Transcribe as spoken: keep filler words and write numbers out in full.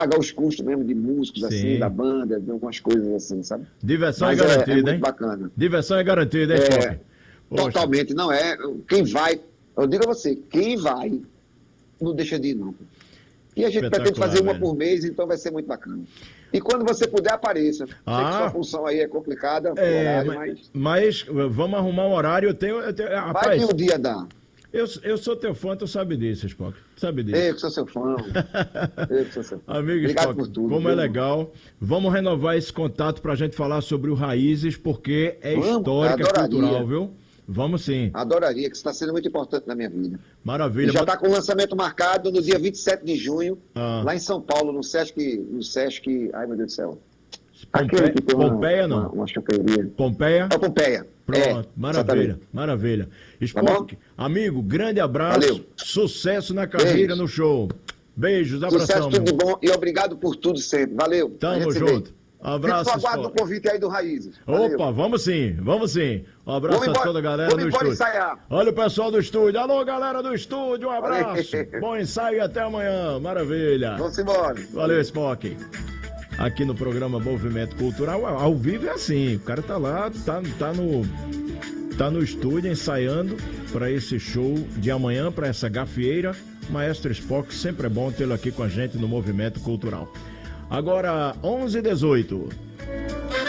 pagar os custos mesmo de músicos, Sim. assim, da banda, de algumas coisas assim, sabe? Diversão Mas é é, é garantida, muito hein? bacana. Diversão é garantida, hein, É, Spock? Poxa, totalmente, não é. Quem vai, eu digo a você, quem vai, não deixa de ir, não. E a gente pretende espetacular, fazer uma velho. por mês, então vai ser muito bacana. E quando você puder, apareça. Sei que sua Ah, função aí é complicada, o é, horário, mas, mas mas vamos arrumar um horário. Eu tenho, eu tenho- vai que rapaz, o dia dá. eu, eu sou teu fã, tu sabe disso, Spock. Sabe Eu disso. que sou seu fã. Eu que sou seu fã. Amigo Obrigado Spock, por tudo, como é viu, irmão? legal. Vamos renovar esse contato pra gente falar sobre o Raízes, porque é Vamos, histórica, é cultural, adoraria. viu? Vamos sim. Adoraria, que isso está sendo muito importante na minha vida. E Maravilha. já Manda- está com o lançamento marcado no dia vinte e sete de junho, Ah, lá em São Paulo, no Sesc, no Sesc, ai meu Deus do céu. Aquele Pompe... que tem uma, Pompeia, uma, não? uma choperia. Pompeia? É o Pompeia. É, Pronto, maravilha, exatamente. maravilha. Tá bom? Spock, amigo, grande abraço, Valeu. sucesso na carreira Beijo. no show. Beijos, Sucesso, abração, meu tudo de irmão. bom e obrigado por tudo sempre. Valeu. A Tamo gente se vê. junto. Fico no Abraço, aguardo do Spock. convite aí do Raízes. Valeu. Opa, vamos sim, vamos sim. Um abraço Vamos a embora, toda a galera vamos do embora estúdio. ensaiar. Olha o pessoal do estúdio. Alô, galera do estúdio, um abraço. Valeu. Bom ensaio e até amanhã. Maravilha. Vamos embora. Valeu, Spock. Aqui no programa Movimento Cultural, ao vivo é assim. O cara tá lá, tá, tá no tá no estúdio ensaiando para esse show de amanhã, para essa gafieira. Maestro Spock, sempre é bom tê-lo aqui com a gente no Movimento Cultural. Agora, onze e dezoito.